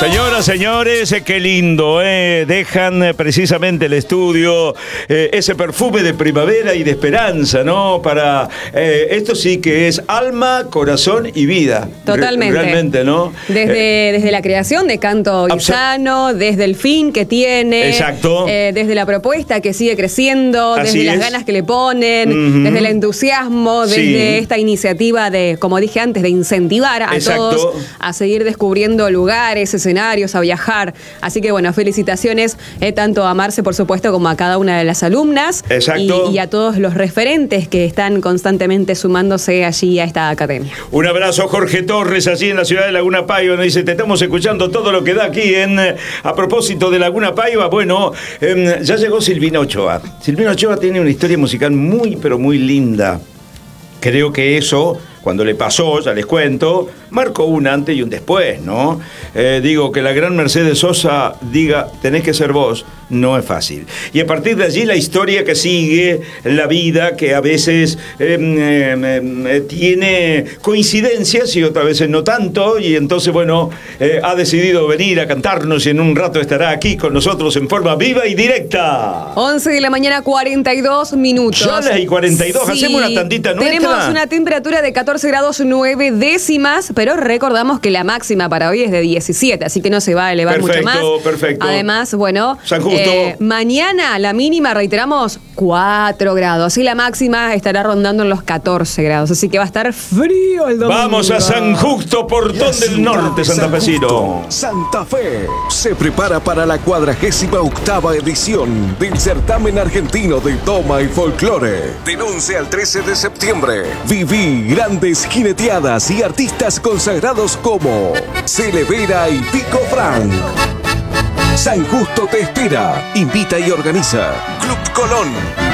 Señoras, señores, qué lindo, dejan precisamente el estudio ese perfume de primavera y de esperanza, ¿no? Para esto sí que es alma, corazón y vida. Totalmente. Realmente, ¿no? Desde la creación de Canto Guisano, desde el fin que tiene. Exacto. Desde la propuesta que sigue creciendo, Así desde las es. ganas que le ponen, desde el entusiasmo, desde esta iniciativa de, como dije antes, de incentivar a todos a seguir descubriendo lugares, escenarios, a viajar. Así que bueno, felicitaciones tanto a Marce, por supuesto, como a cada una de las alumnas. Exacto. Y a todos los referentes que están constantemente sumándose allí a esta academia. Un abrazo a Jorge Torres, allí en la ciudad de Laguna Paiva. Nos dice, te estamos escuchando todo lo que da aquí a propósito de Laguna Paiva. Bueno, ya llegó Silvina Ochoa. Silvina Ochoa tiene una historia musical muy, pero muy linda. Creo que eso, cuando le pasó, ya les cuento, marcó un antes y un después, ¿no? Digo, que la gran Mercedes Sosa diga, tenés que ser vos, no es fácil. Y a partir de allí la historia que sigue, la vida, que a veces tiene coincidencias y otras veces no tanto, y entonces, bueno, ha decidido venir a cantarnos y en un rato estará aquí con nosotros en forma viva y directa. 11 de la mañana, 42 minutos. Ya las y 42, sí, hacemos una tantita nuestra. Tenemos una temperatura de 14 grados 9 décimas, pero recordamos que la máxima para hoy es de 17, así que no se va a elevar mucho más. Perfecto. Además, bueno, San Justo. Mañana la mínima, reiteramos, 4 grados y la máxima estará rondando en los 14 grados, así que va a estar frío el domingo. Vamos a San Justo, portón del norte, santafesino. Santa Fe se prepara para la 48ª edición del certamen argentino de Doma y Folclore. Del 11 al 13 de septiembre, viví grandes jineteadas y artistas consagrados como Celevera y Pico Frank. San Justo te espera. Invita y organiza Club Colón.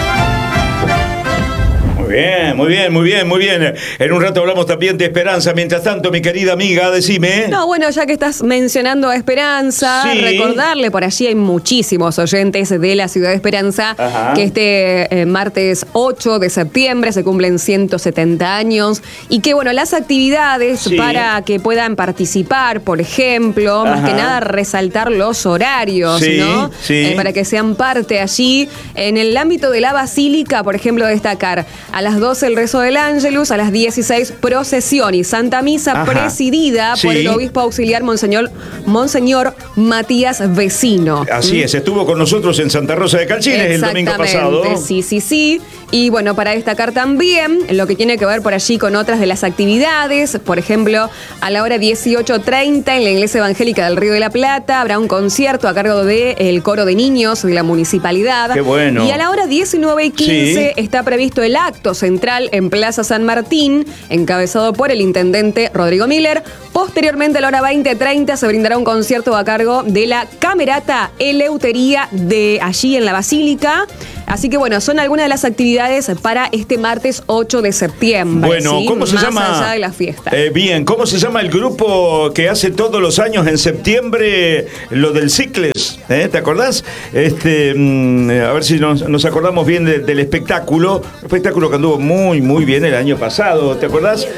Muy bien. En un rato hablamos también de Esperanza. Mientras tanto, mi querida amiga, decime. No, bueno, ya que estás mencionando a Esperanza, sí, recordarle, por allí hay muchísimos oyentes de la ciudad de Esperanza, que este martes 8 de septiembre se cumplen 170 años y que, bueno, las actividades para que puedan participar, por ejemplo, más que nada resaltar los horarios, ¿no? Para que sean parte allí. En el ámbito de la Basílica, por ejemplo, destacar a las 12 el rezo del Ángelus, a las 16 procesión y Santa Misa presidida por el obispo auxiliar Monseñor Matías Vecino. Así es, estuvo con nosotros en Santa Rosa de Calchines el domingo pasado. Sí. Y bueno, para destacar también lo que tiene que ver por allí con otras de las actividades, por ejemplo, a la hora 18:30 en la Iglesia Evangélica del Río de la Plata habrá un concierto a cargo del coro de niños de la municipalidad. Qué bueno. Y a la hora 19:15 está previsto el acto central en Plaza San Martín, encabezado por el intendente Rodrigo Miller. Posteriormente, a la hora 20:30 se brindará un concierto a cargo de la Camerata Eleutería de allí en la Basílica. Así que bueno, son algunas de las actividades para este martes 8 de septiembre. Bueno, ¿cómo se llama? Más allá de la fiesta. Bien, ¿cómo se llama el grupo que hace todos los años en septiembre lo del Cicles? ¿Te acordás? A ver si nos acordamos bien del espectáculo. Un espectáculo que anduvo muy bien el año pasado. ¿Te acordás?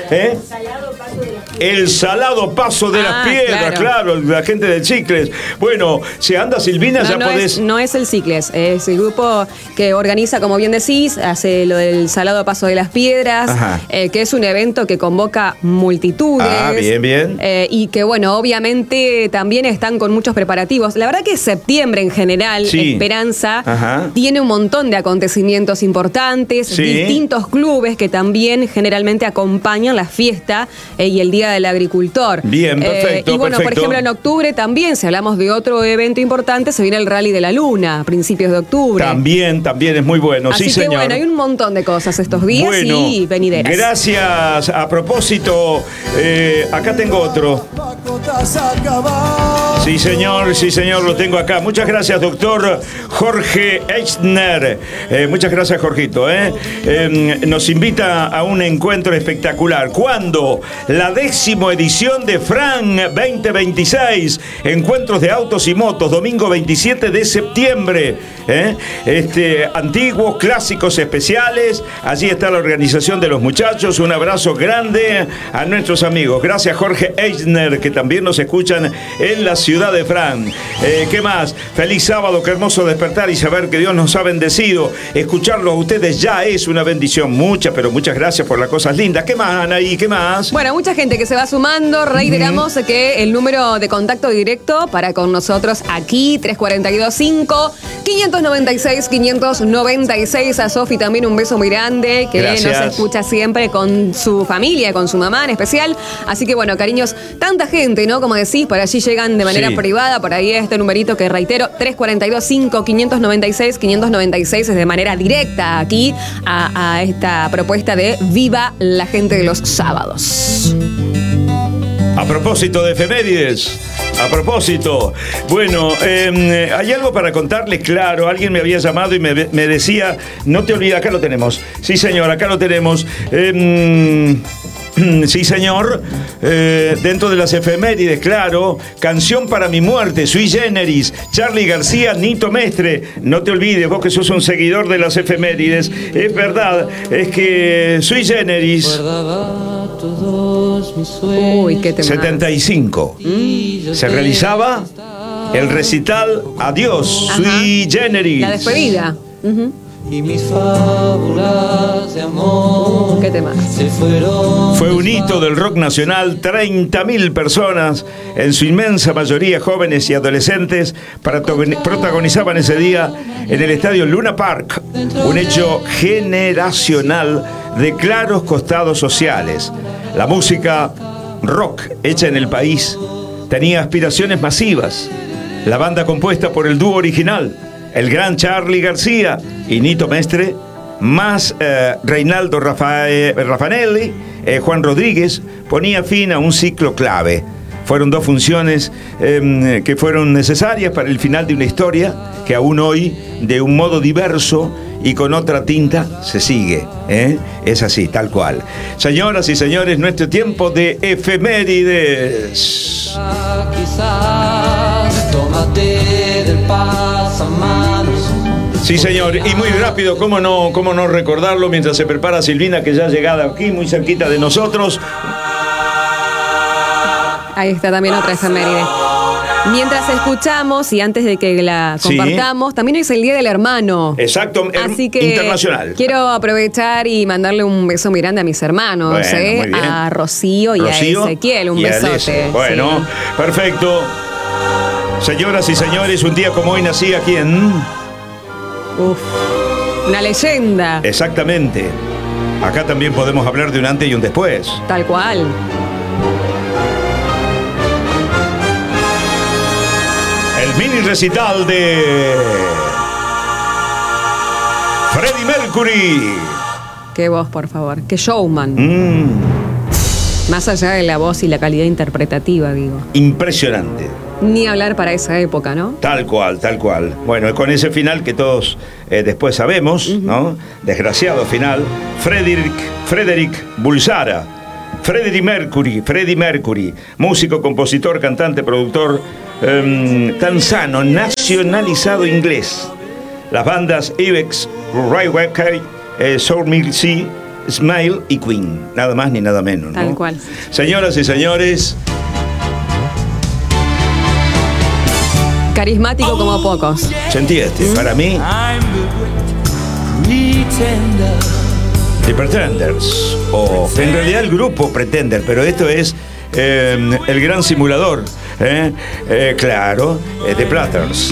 El Salado Paso de las Piedras, claro, la gente del Cicles. Bueno, si anda Silvina, ya podés. No es el Cicles, es el grupo que organiza, como bien decís, hace lo del Salado Paso de las Piedras, que es un evento que convoca multitudes. Bien. Y que, bueno, obviamente también están con muchos preparativos. La verdad que septiembre en general, Esperanza, tiene un montón de acontecimientos importantes, distintos clubes que también generalmente acompañan la fiesta y el Día del Agricultor. Bien, perfecto. Y bueno, por ejemplo, en octubre también, si hablamos de otro evento importante, se viene el Rally de la Luna, a principios de octubre. También es muy bueno, Así sí, que, señor. Bueno, hay un montón de cosas estos días y venideras. Gracias. A propósito, acá tengo otro. Sí, señor, lo tengo acá. Muchas gracias, doctor Jorge Eichner. Muchas gracias, Jorgito. Nos invita a un encuentro espectacular. ¿Cuándo? La 10ª edición de FRAN 2026. Encuentros de autos y motos, domingo 27 de septiembre. Antiguos, clásicos, especiales. Allí está la organización de los muchachos. Un abrazo grande a nuestros amigos. Gracias, Jorge Eichner, que también nos escuchan en la ciudad ciudad de Fran. ¿Qué más? Feliz sábado, qué hermoso despertar y saber que Dios nos ha bendecido. Escucharlo a ustedes ya es una bendición. Muchas, pero muchas gracias por las cosas lindas. ¿Qué más, Anaí? ¿Qué más? Bueno, mucha gente que se va sumando. Reiteramos que el número de contacto directo para con nosotros aquí, 342-596-596. A Sofi también un beso muy grande, que Gracias. nos escucha siempre con su familia, con su mamá en especial. Así que bueno, cariños, tanta gente, ¿no? Como decís, por allí llegan de manera Sí. privada, por ahí este numerito que reitero, 342-596-596 es de manera directa aquí a esta propuesta de Viva la gente de los sábados. A propósito de efemérides, a propósito, bueno, hay algo para contarles, claro, alguien me había llamado y me decía, no te olvides, acá lo tenemos, sí señor, acá lo tenemos, sí señor, dentro de las efemérides, claro, Canción para mi muerte, Sui Generis, Charly García, Nito Mestre, no te olvides, vos que sos un seguidor de las efemérides, es verdad, es que Sui Generis... Uy, qué tema. 75. Se realizaba el recital Adiós, Sui Generis. La despedida. Ujú. Y mis fábulas de amor Qué tema. se fueron. Fue un hito del rock nacional, 30.000 personas, en su inmensa mayoría jóvenes y adolescentes, protagonizaban ese día en el estadio Luna Park, un hecho generacional de claros costados sociales. La música rock hecha en el país tenía aspiraciones masivas. La banda compuesta por el dúo original, el gran Charly García y Nito Mestre, más Reinaldo Raffanelli, Juan Rodríguez, ponía fin a un ciclo clave. Fueron dos funciones que fueron necesarias para el final de una historia que aún hoy, de un modo diverso y con otra tinta, se sigue. Es así, tal cual. Señoras y señores, nuestro tiempo de efemérides. Quizás tómate del pasamanos. Sí, señor, y muy rápido, cómo no recordarlo mientras se prepara Silvina, que ya ha llegado aquí, muy cerquita de nosotros. Ahí está también otra efeméride. Mientras escuchamos y antes de que la compartamos, también hoy es el Día del Hermano. Exacto, Así que internacional. quiero aprovechar y mandarle un beso muy grande a mis hermanos, Bueno, muy bien. a Rocío y a Ezequiel, un y a besote. Alessia. Bueno, Sí. perfecto. Señoras y señores, un día como hoy nacía ¿quién? Uf, una leyenda, Exactamente. Acá también podemos hablar de un antes y un después. tal cual. El mini recital de Freddie Mercury. Qué voz, por favor. Qué showman. Más allá de la voz y la calidad interpretativa, digo. Impresionante. Ni hablar para esa época, ¿no? Tal cual, tal cual. Bueno, con ese final que todos después sabemos, ¿no? Desgraciado final. Frederick Bulsara. Freddie Mercury, músico, compositor, cantante, productor tanzano, nacionalizado inglés. Las bandas Ibex, Raywacker, Soul Milk Sea, Smile y Queen. Nada más ni nada menos, ¿no? Tal cual. Señoras y señores, Carismático como pocos. sentí para mí, The Pretenders, o en realidad el grupo Pretender, pero esto es el gran simulador, claro, The Platters.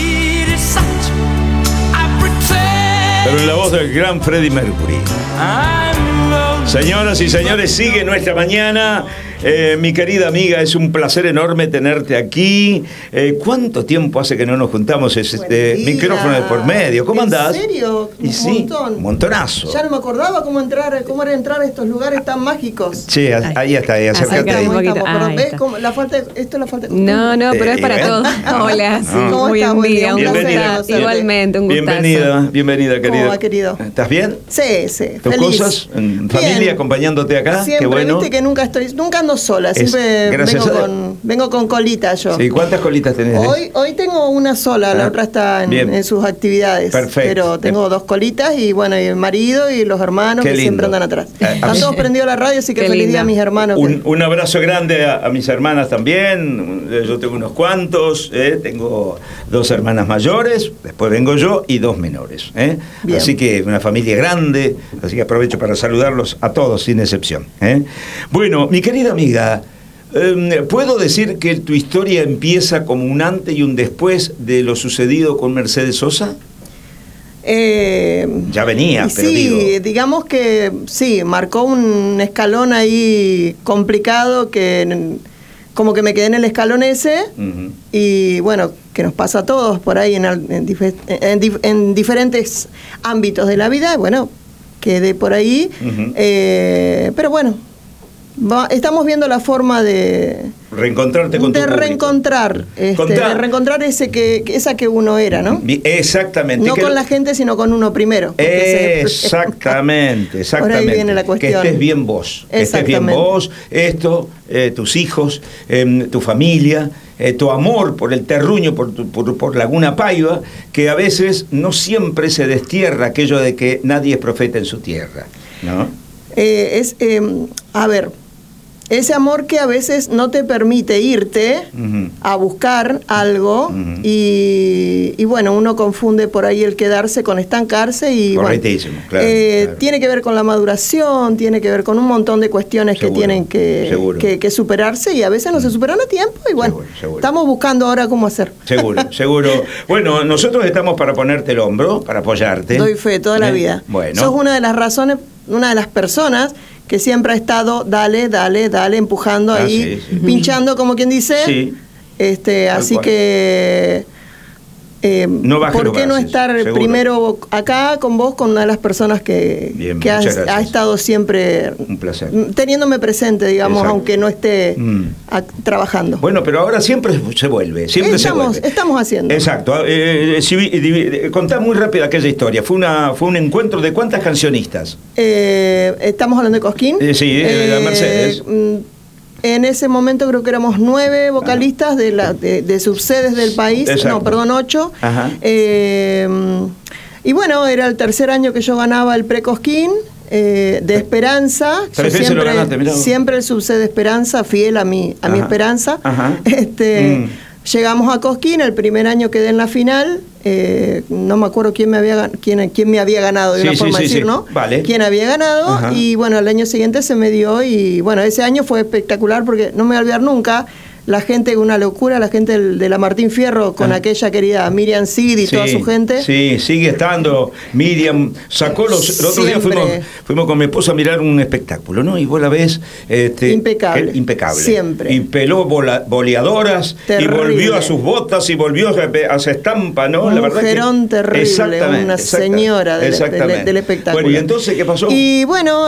Pero en la voz del gran Freddie Mercury. Señoras y señores, sigue nuestra mañana. Mi querida amiga, es un placer enorme tenerte aquí. ¿Cuánto tiempo hace que no nos juntamos? Micrófono de por medio. ¿Cómo andás? ¿En serio? Y sí, un montonazo. Ya no me acordaba cómo era entrar a estos lugares tan mágicos. Sí, ahí está, ahí, acércate Acércate ahí. un poquito. Pero Ahí ¿ves está. cómo esto es la falta de No, pero es para ¿ven? todos. Hola, sí, ¿Cómo muy estás? buen Buen día, día, un un gustazo. placer conocerte. Igualmente, un gustazo. Bienvenida, querida. ¿Cómo va, querido? ¿Estás bien? Sí, ¿Tus feliz. cosas? ¿En Bien. familia acompañándote acá? Siempre, Qué bueno. viste que nunca ando sola, siempre vengo con colita yo. Sí, ¿cuántas colitas tenés? Hoy tengo una sola, la otra está en sus actividades. Perfecto. Pero tengo 2 colitas y bueno, y el marido y los hermanos que siempre andan atrás. Están todos prendidos a la radio, así que feliz día a mis hermanos. Un abrazo grande a mis hermanas también. Yo tengo unos cuantos, tengo 2 hermanas mayores, después vengo yo y 2 menores. Así que una familia grande, así que aprovecho para saludarlos a todos sin excepción. Bueno, mi querida amiga, ¿puedo decir que tu historia empieza como un antes y un después de lo sucedido con Mercedes Sosa? Ya venía, pero sí, digamos que sí, marcó un escalón ahí complicado que como que me quedé en el escalón ese. Y bueno, que nos pasa a todos por ahí en diferentes ámbitos de la vida. Bueno, quedé por ahí, pero bueno, estamos viendo la forma de reencontrarte con tu público. De reencontrar esa que uno era, ¿no? Exactamente. No con la gente, sino con uno primero. Exactamente. Por ahí viene la cuestión. Que estés bien vos. Que estés bien vos, tus hijos, tu familia, tu amor por el terruño, por Laguna Paiva, que a veces no siempre se destierra aquello de que nadie es profeta en su tierra, ¿no? A ver, ese amor que a veces no te permite irte a buscar algo y bueno, uno confunde por ahí el quedarse con estancarse y correctísimo, bueno, claro. Tiene que ver con la maduración, tiene que ver con un montón de cuestiones que tienen que superarse y a veces no se superan a tiempo y bueno, estamos buscando ahora cómo hacer. Seguro. Bueno, nosotros estamos para ponerte el hombro, para apoyarte. Doy fe toda la vida. Bueno. Sos una de las razones, una de las personas que siempre ha estado, dale, empujando ahí, pinchando como quien dice. Sí. Así que no ¿por qué no estar primero acá con vos, con una de las personas que ha estado siempre un placer teniéndome presente, digamos, aunque no esté trabajando? Bueno, pero ahora siempre se vuelve, estamos haciendo. Exacto. Contá muy rápido aquella historia. Fue un encuentro de ¿cuántas cancionistas? Estamos hablando de Cosquín. Sí, de la Mercedes. En ese momento creo que éramos 9 vocalistas de subsedes del país. Exacto. No, perdón, 8. Y bueno, era el tercer año que yo ganaba el Pre-Cosquín de Esperanza. Yo siempre el subsede Esperanza, fiel a mi Esperanza. Llegamos a Cosquín, el primer año quedé en la final. No me acuerdo quién me había ganado, de una forma de decir, ¿no? Vale. Quién había ganado. Y bueno, el año siguiente se me dio y bueno, ese año fue espectacular porque no me voy a olvidar nunca. La gente, una locura, la gente de la Martín Fierro con aquella querida Miriam Cid y toda su gente. Sí, sigue estando. Miriam sacó el otro día fuimos con mi esposa a mirar un espectáculo, ¿no? Y vos la ves impecable. Siempre. Y peló boleadoras. Terrible. Y volvió a sus botas y volvió a su estampa, ¿no? Un mujerón terrible, una señora del espectáculo. Bueno, ¿y entonces qué pasó? Y bueno,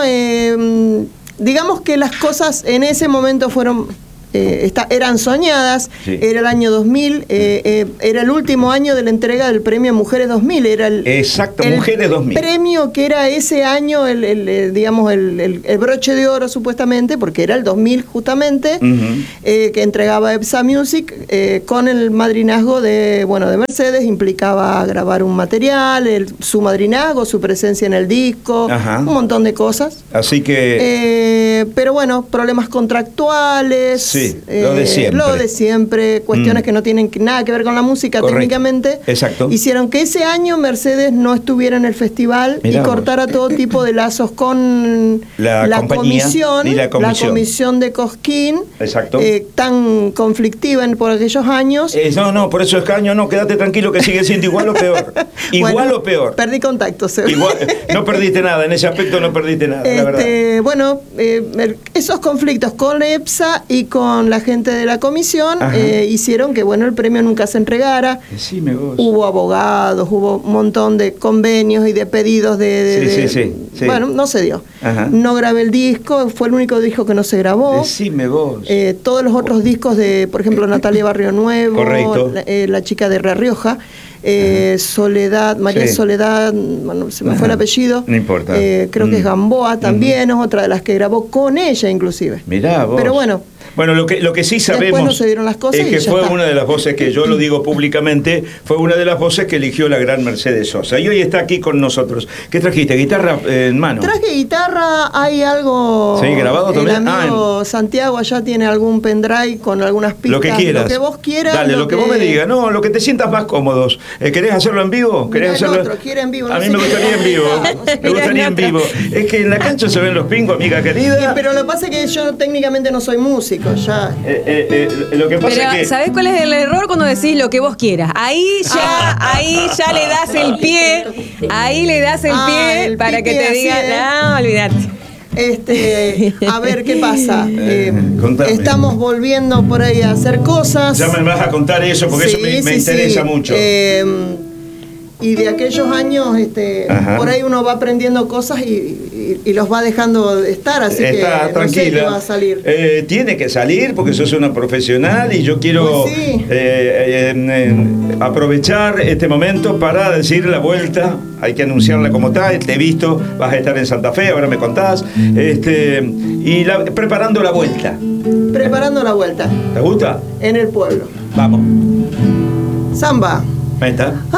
digamos que las cosas en ese momento fueron... eran soñadas. Era el año 2000, era el último año de la entrega del premio Mujeres 2000, era Mujeres 2000. Premio que era ese año digamos el broche de oro supuestamente, porque era el 2000 justamente, que entregaba EPSA Music con el madrinazgo de Mercedes. Implicaba grabar un material, su madrinazgo, su presencia en el disco, un montón de cosas. Así que pero bueno, problemas contractuales. Sí, lo de siempre. Cuestiones que no tienen nada que ver con la música. Correcto. Técnicamente. Exacto. Hicieron que ese año Mercedes no estuviera en el festival. Mirá, y cortara todo tipo de lazos con la comisión de Cosquín. Exacto. Tan conflictiva por aquellos años. Por esos años quédate tranquilo que sigue siendo igual o peor. Igual o peor. Perdí contacto, no perdiste nada, en ese aspecto no perdiste nada, la verdad. Bueno, esos conflictos con EPSA y con la gente de la comisión hicieron que el premio nunca se entregara. Decime vos. Hubo abogados, hubo un montón de convenios y de pedidos Sí. Bueno, no se dio. No grabé el disco, fue el único disco que no se grabó. Decime vos. Todos los otros discos de, por ejemplo, Natalia Barrio Nuevo, la chica de La Rioja, Soledad, María Soledad, bueno, se me fue el apellido. No importa. Creo que es Gamboa también, es otra de las que grabó con ella inclusive. Mirá vos. Pero bueno. Bueno, lo que sí sabemos después no se dieron las cosas es y que ya fue está. una de las voces que yo lo digo públicamente, fue una de las voces que eligió la gran Mercedes Sosa. Y hoy está aquí con nosotros. ¿Qué trajiste? ¿Guitarra en mano? Traje guitarra, hay algo... ¿Sí, grabado también? El amigo Santiago allá tiene algún pendrive con algunas pistas. Lo que quieras. Lo que vos quieras. Dale, lo que vos me digas. No, lo que te sientas más cómodos. ¿Querés hacerlo en vivo? ¿Querés Mirá, el hacerlo? otro quiere en vivo, A no mí sé me qué gustaría en vivo. hacer. Me gustaría en vivo. Es que en la cancha se ven los pingos, amiga querida. Pero lo que pasa es que yo técnicamente no soy músico, ya. Lo que pasa Pero, es que... ¿sabés cuál es el error cuando decís lo que vos quieras? Ahí ya le das el pie. Ahí le das el pie el para que pique te así, digan, no, olvídate. A ver qué pasa. Contame. Estamos volviendo por ahí a hacer cosas. Ya me vas a contar eso porque Sí, eso me sí, interesa sí. mucho. Y de aquellos años, Ajá. por ahí uno va aprendiendo cosas y los va dejando de estar, así Está que tranquila. no sé qué va a salir. Tiene que salir porque sos una profesional y yo quiero Pues sí. aprovechar este momento para decir la vuelta. Hay que anunciarla como tal. Te he visto, vas a estar en Santa Fe, ahora me contás. Preparando la vuelta. Preparando la vuelta ¿Te gusta? en el pueblo. Vamos. Samba. Ahí está.